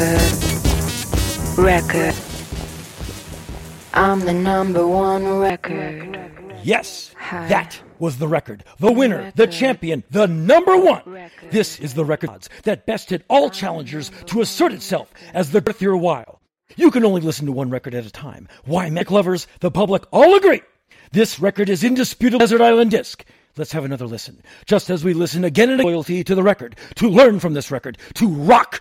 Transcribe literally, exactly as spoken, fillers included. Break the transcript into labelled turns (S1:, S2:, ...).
S1: record. Record. I'm the number one record.
S2: Yes, that was the record. The winner, the champion, the number one. This is the record that bested all challengers to assert itself as the worth your while. You can only listen to one record at a time. Why, music lovers, the public all agree. This record is indisputable Desert Island Disc. Let's have another listen. Just as we listen again and again, loyalty to the record, to learn from this record, to rock